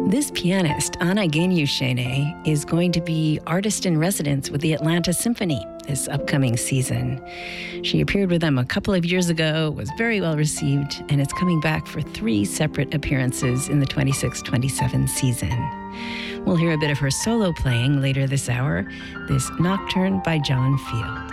This pianist, Anna Guéniouchene, is going to be artist in residence with the Atlanta Symphony this upcoming season. She appeared with them a couple of years ago, was very well received, and is coming back for 3 separate appearances in the 26-27 season. We'll hear a bit of her solo playing later this hour, this Nocturne by John Field.